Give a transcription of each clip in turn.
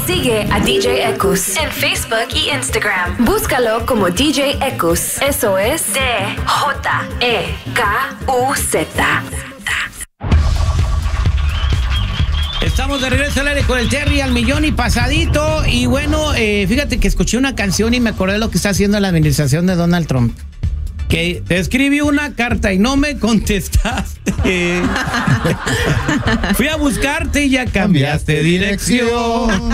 Sigue a DJ Ekus en Facebook y Instagram. Búscalo como DJ Ekus. Eso es DJEKUZ. Estamos de regreso al aire con el Terry al millón y pasadito. Y bueno, fíjate que escuché una canción y me acordé de lo que está haciendo la administración de Donald Trump. Que te escribí una carta y no me contestaste. Fui a buscarte y ya cambiaste dirección.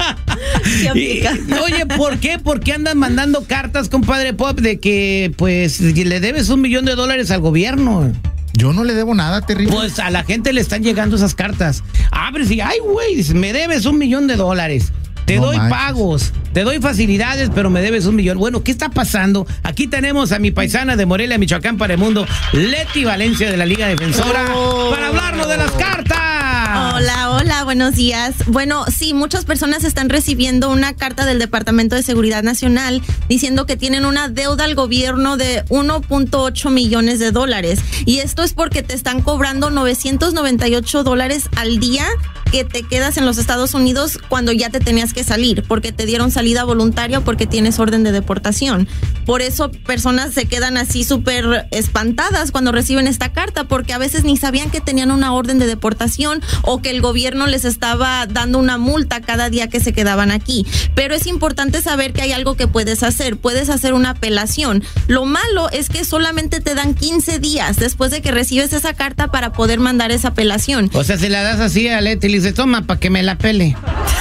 Oye, ¿por qué? ¿Por qué andan mandando cartas, compadre Pop, de que pues le debes $1 millón al gobierno? Yo no le debo nada, terrible. Pues a la gente le están llegando esas cartas. Abres y, ay, güey, me debes $1 millón. Te doy pagos, te doy facilidades, pero me debes $1 millón. Bueno, ¿qué está pasando? Aquí tenemos a mi paisana de Morelia, Michoacán, para el mundo, Leti Valencia de la Liga Defensora, para hablarnos de las cartas. Hola, buenos días. Bueno, sí, muchas personas están recibiendo una carta del Departamento de Seguridad Nacional diciendo que tienen una deuda al gobierno de $1.8 millones. Y esto es porque te están cobrando $998 al día que te quedas en los Estados Unidos cuando ya te tenías que salir, porque te dieron salida voluntaria o porque tienes orden de deportación. Por eso personas se quedan así súper espantadas cuando reciben esta carta, porque a veces ni sabían que tenían una orden de deportación o que el gobierno les estaba dando una multa cada día que se quedaban aquí. Pero es importante saber que hay algo que puedes hacer. Puedes hacer una apelación. Lo malo es que solamente te dan 15 días después de que recibes esa carta para poder mandar esa apelación. O sea, se la das así a Leti y le dices, toma, para que me la pele.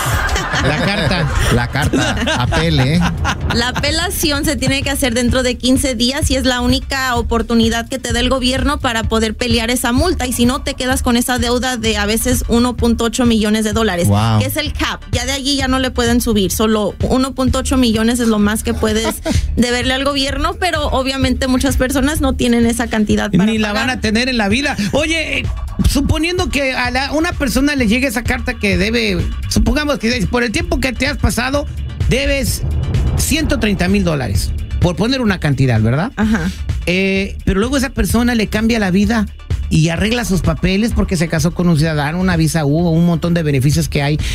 La carta, apele. La apelación se tiene que hacer dentro de 15 días y es la única oportunidad que te da el gobierno para poder pelear esa multa. Y si no, te quedas con esa deuda de a veces $1.8 millones, wow, que es el cap. Ya de allí ya no le pueden subir. Solo 1.8 millones es lo más que puedes deberle al gobierno, pero obviamente muchas personas no tienen esa cantidad para ni la pagar. Van a tener en la vida. Oye, suponiendo que a una persona le llegue esa carta que debe, supongamos que por el tiempo que te has pasado, debes $130,000, por poner una cantidad, ¿verdad? Ajá. Pero luego esa persona le cambia la vida y arregla sus papeles porque se casó con un ciudadano, una visa U, un montón de beneficios que hay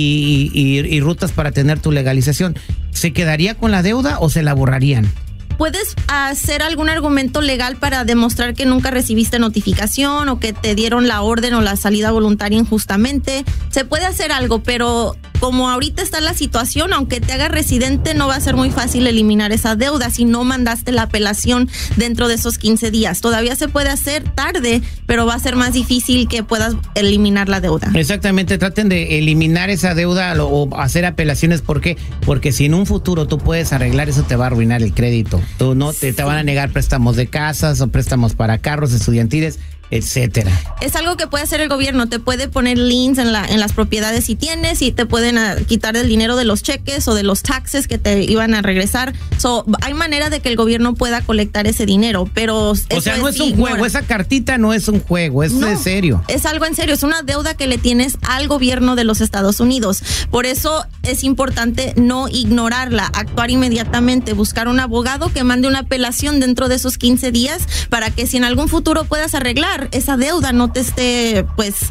y rutas para tener tu legalización. ¿Se quedaría con la deuda o se la borrarían? Puedes hacer algún argumento legal para demostrar que nunca recibiste notificación o que te dieron la orden o la salida voluntaria injustamente. Se puede hacer algo, pero como ahorita está la situación, aunque te hagas residente, no va a ser muy fácil eliminar esa deuda si no mandaste la apelación dentro de esos 15 días. Todavía se puede hacer tarde, pero va a ser más difícil que puedas eliminar la deuda. Exactamente, traten de eliminar esa deuda o hacer apelaciones. ¿Por qué? Porque si en un futuro tú puedes arreglar eso, te va a arruinar el crédito. Tú no te van a negar préstamos de casas o préstamos para carros estudiantiles, etcétera. Es algo que puede hacer el gobierno. Te puede poner liens en las propiedades si tienes, y te pueden quitar el dinero de los cheques o de los taxes que te iban a regresar. Hay manera de que el gobierno pueda colectar ese dinero, pero o sea, no es un juego. Esa cartita no es un juego, es de serio. Es algo en serio, es una deuda que le tienes al gobierno de los Estados Unidos. Por eso es importante no ignorarla, actuar inmediatamente, buscar un abogado que mande una apelación dentro de esos 15 días para que si en algún futuro puedas arreglar esa deuda, no te esté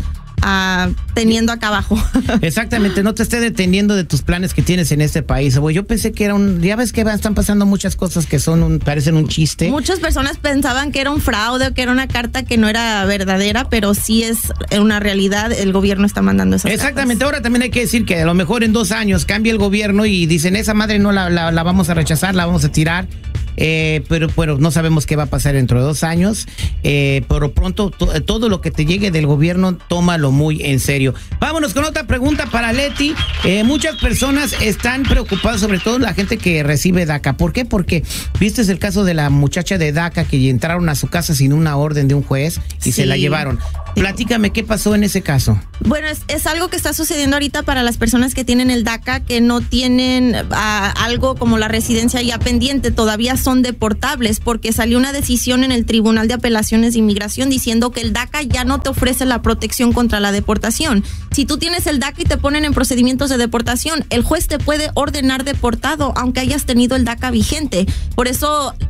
teniendo acá abajo. Exactamente, no te esté deteniendo de tus planes que tienes en este país. Yo pensé que era ya ves que están pasando muchas cosas que parecen un chiste. Muchas personas pensaban que era un fraude o que era una carta que no era verdadera, pero sí es una realidad. El gobierno está mandando esas Exactamente, cartas. Ahora también hay que decir que a lo mejor en 2 años cambia el gobierno y dicen, esa madre no la vamos a rechazar, la vamos a tirar. Pero no sabemos qué va a pasar dentro de 2 años. Pero pronto todo lo que te llegue del gobierno, tómalo muy en serio. Vámonos con otra pregunta para Leti. Muchas personas están preocupadas, sobre todo la gente que recibe DACA. ¿Por qué? Porque viste el caso de la muchacha de DACA que entraron a su casa sin una orden de un juez y se la llevaron. Platícame, ¿qué pasó en ese caso? Bueno, es algo que está sucediendo ahorita para las personas que tienen el DACA, que no tienen algo como la residencia ya pendiente, todavía son deportables, porque salió una decisión en el Tribunal de Apelaciones de Inmigración diciendo que el DACA ya no te ofrece la protección contra la deportación. Si tú tienes el DACA y te ponen en procedimientos de deportación, el juez te puede ordenar deportado, aunque hayas tenido el DACA vigente. Por eso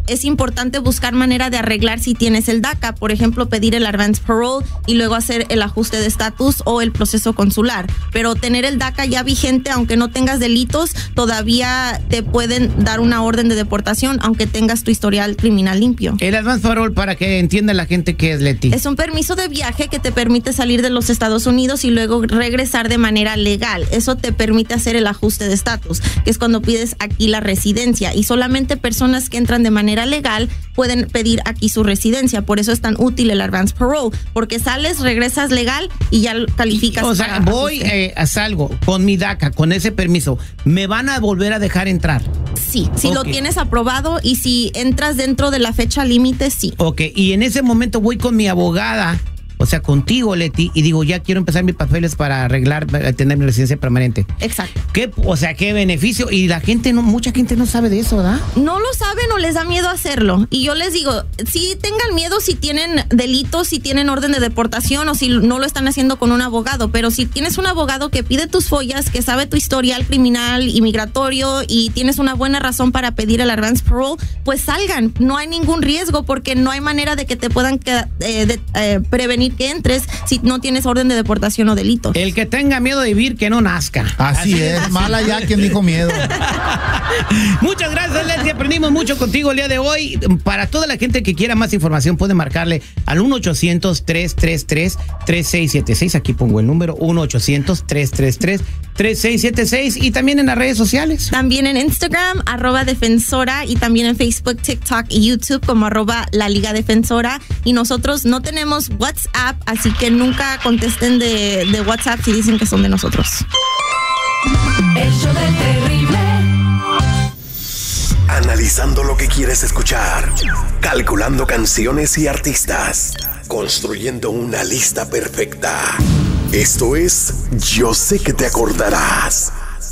es importante buscar manera de arreglar si tienes el DACA, por ejemplo, pedir el advance parole y luego hacer el ajuste de estatus o el proceso consular. Pero tener el DACA ya vigente, aunque no tengas delitos, todavía te pueden dar una orden de deportación, aunque tengas tu historial criminal limpio. El advance parole, para que entienda la gente qué es, Leti. Es un permiso de viaje que te permite salir de los Estados Unidos y luego regresar de manera legal. Eso te permite hacer el ajuste de estatus, que es cuando pides aquí la residencia, y solamente personas que entran de manera legal pueden pedir aquí su residencia. Por eso es tan útil el advance parole, porque sales, regresas legal y ya calificas. O sea, salgo con mi DACA, con ese permiso, ¿me van a volver a dejar entrar? Sí, si lo tienes aprobado y si entras dentro de la fecha límite, sí. Ok, y en ese momento voy con mi abogada, o sea, contigo, Leti, y digo, ya quiero empezar mis papeles para arreglar, para tener mi residencia permanente. Exacto. ¿Qué beneficio? Y mucha gente no sabe de eso, ¿verdad? No lo saben o les da miedo hacerlo. Y yo les digo, si tengan miedo si tienen delitos, si tienen orden de deportación o si no lo están haciendo con un abogado. Pero si tienes un abogado que pide tus follas, que sabe tu historial criminal y migratorio y tienes una buena razón para pedir el advance parole, pues salgan. No hay ningún riesgo porque no hay manera de que te puedan prevenir que entres si no tienes orden de deportación o delito. El que tenga miedo de vivir, que no nazca. Así es, mala ya quien dijo miedo. Muchas gracias, Leslie. Aprendimos mucho contigo el día de hoy. Para toda la gente que quiera más información, puede marcarle al 1-800-333-3676. Aquí pongo el número 1-800-333-3676. Y también en las redes sociales. También en Instagram, @defensora, y también en Facebook, TikTok y YouTube como @la Liga Defensora. Y nosotros no tenemos WhatsApp, así que nunca contesten de WhatsApp si dicen que son de nosotros. El show del terrible. Analizando lo que quieres escuchar, calculando canciones y artistas, construyendo una lista perfecta. Esto es Yo Sé Que Te Acordarás.